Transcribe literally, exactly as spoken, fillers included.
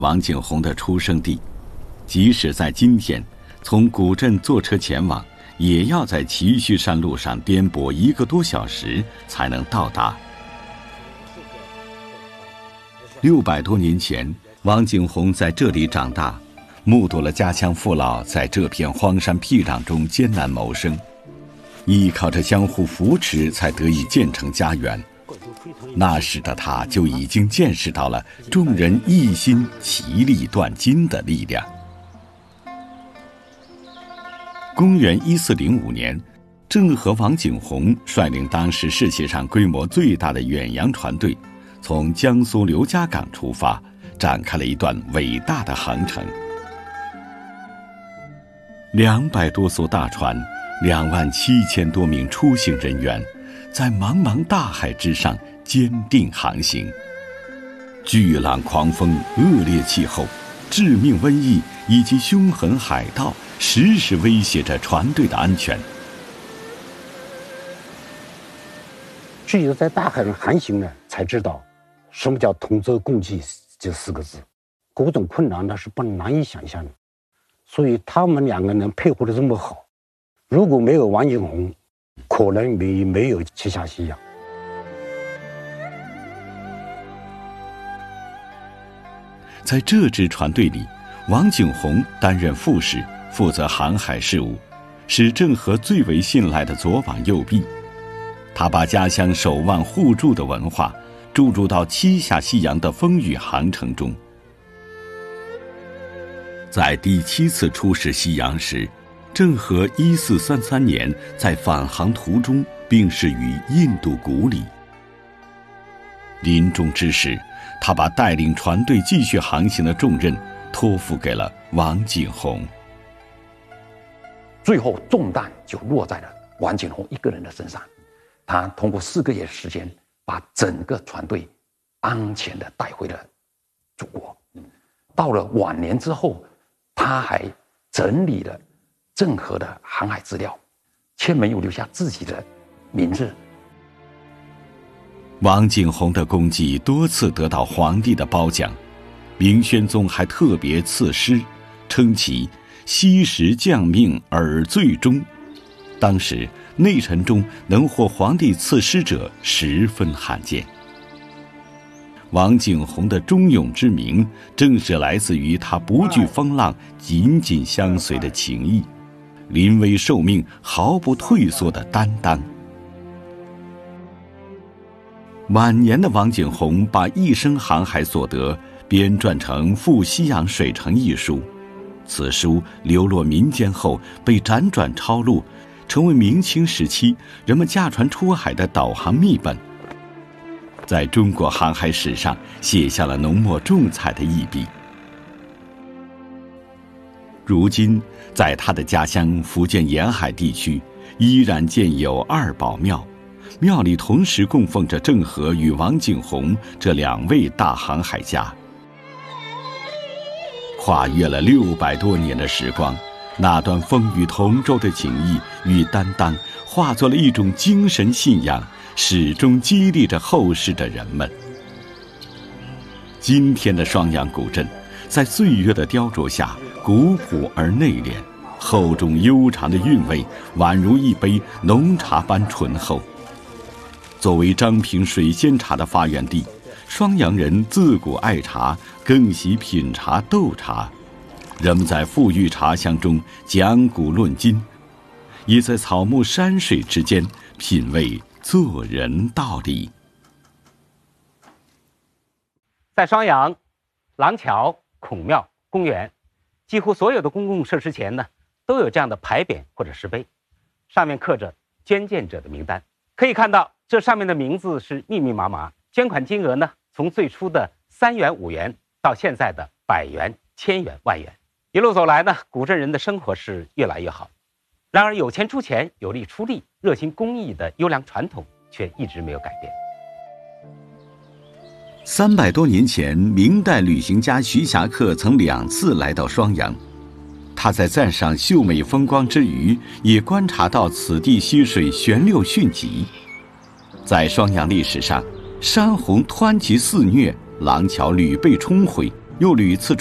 王景洪的出生地，即使在今天，从古镇坐车前往，也要在崎岖山路上颠簸一个多小时才能到达。六百多年前，王景洪在这里长大，目睹了家乡父老在这片荒山僻壤中艰难谋生，依靠着相互扶持，才得以建成家园。那时的他就已经见识到了众人一心齐力断金的力量。公元一四零五年，郑和王景洪率领当时世界上规模最大的远洋船队，从江苏刘家港出发，展开了一段伟大的航程。两百多艘大船，两万七千多名出行人员，在茫茫大海之上坚定航行。巨浪狂风、恶劣气候、致命瘟疫以及凶狠海盗，时时威胁着船队的安全。 只有在大海上航行呢，才知道什么叫同舟共济这四个字。各种困难那是不难以想象的，所以他们两个人配合的这么好，如果没有王景洪，可能没没有七下西洋。 在这支船队里，王景洪担任副使，负责航海事务，是郑和最为信赖的左膀右臂。他把家乡守望互助的文化注入到七下西洋的风雨航程中。在第七次出使西洋时，郑和一四三三年在返航途中病逝于印度古里。临终之时，他把带领船队继续航行的重任托付给了王景洪。 最后重担就落在了王景洪一个人的身上，他通过四个月时间，把整个船队安全地带回了祖国。到了晚年之后，他还整理了郑和的航海资料，却没有留下自己的名字。 王景洪的功绩多次得到皇帝的褒奖，明宣宗还特别赐诗，称其惜时降命而最终。当时内臣中能获皇帝赐诗者十分罕见。王景洪的忠勇之名，正是来自于他不惧风浪、紧紧相随的情谊，临危受命、毫不退缩的担当。晚年的王景洪把一生航海所得编撰成《赴西洋水城》一书，此书流落民间后被辗转抄录，成为明清时期人们驾船出海的导航秘本，在中国航海史上写下了浓墨重彩的一笔。如今，在他的家乡福建沿海地区，依然建有二宝庙，庙里同时供奉着郑和与王景洪这两位大航海家。跨越了六百多年的时光，那段风雨同舟的情谊与担当，化作了一种精神信仰，始终激励着后世的人们。今天的双阳古镇，在岁月的雕琢下，古朴而内敛，厚重悠长的韵味，宛如一杯浓茶般醇厚。作为张平水仙茶的发源地，双阳人自古爱茶，更喜品茶斗茶。人们在馥郁茶香中讲古论今，也在草木山水之间品味做人道理。 在双阳，廊桥、孔庙、公园，几乎所有的公共设施前呢，都有这样的牌匾或者石碑，上面刻着捐建者的名单。可以看到，这上面的名字是密密麻麻，捐款金额呢，从最初的三元、五元，到现在的百元、千元、万元。一路走来呢，古镇人的生活是越来越好。然而，有钱出钱，有力出力，热心公益的优良传统却一直没有改变。 三百多年前，明代旅行家徐霞客曾两次来到双阳。他在赞赏秀美风光之余，也观察到此地溪水旋流迅疾。在双阳历史上，山洪湍急肆虐，廊桥屡被冲毁， 又屡次